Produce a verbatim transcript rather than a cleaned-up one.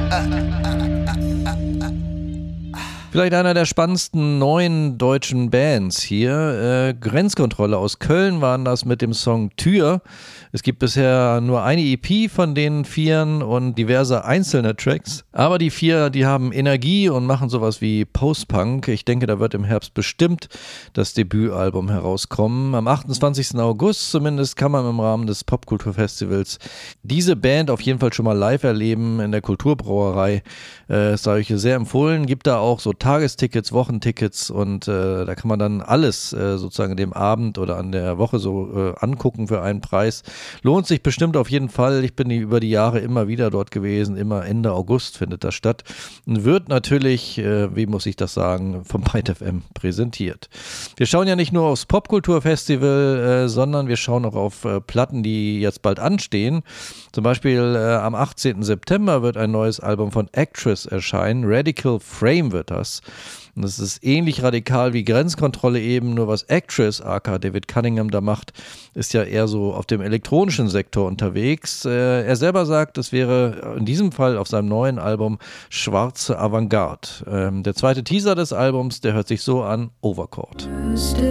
Vielleicht einer der spannendsten neuen deutschen Bands hier. Äh, Grenzkontrolle aus Köln waren das mit dem Song Tür. Es gibt bisher nur eine E P von den Vieren und diverse einzelne Tracks. Aber die vier, die haben Energie und machen sowas wie Post-Punk. Ich denke, da wird im Herbst bestimmt das Debütalbum herauskommen. Am achtundzwanzigsten August zumindest kann man im Rahmen des Popkulturfestivals diese Band auf jeden Fall schon mal live erleben in der Kulturbrauerei. Äh, das sei euch sehr empfohlen. Gibt da auch so Tagestickets, Wochentickets und äh, da kann man dann alles äh, sozusagen an dem Abend oder an der Woche so äh, angucken für einen Preis. Lohnt sich bestimmt auf jeden Fall. Ich bin die, über die Jahre immer wieder dort gewesen. Immer Ende August findet das statt. Und wird natürlich, äh, wie muss ich das sagen, vom Byte F M präsentiert. Wir schauen ja nicht nur aufs Popkulturfestival, äh, sondern wir schauen auch auf äh, Platten, die jetzt bald anstehen. Zum Beispiel äh, am achtzehnten September wird ein neues Album von Actress erscheinen. Radical Frame wird das. Und das ist ähnlich radikal wie Grenzkontrolle eben, nur was Actress, aka David Cunningham, da macht, ist ja eher so auf dem elektronischen Sektor unterwegs. Äh, er selber sagt, es wäre in diesem Fall auf seinem neuen Album schwarze Avantgarde. Ähm, der zweite Teaser des Albums, der hört sich so an, Overcourt.